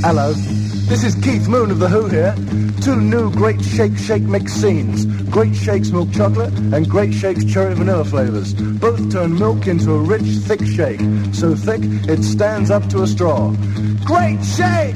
Hello, this is Keith Moon of The Who here. 2 new Great Shake mix scenes. Great Shakes milk chocolate and Great Shakes cherry vanilla flavors. Both turn milk into a rich, thick shake. So thick, it stands up to a straw. Great Shake!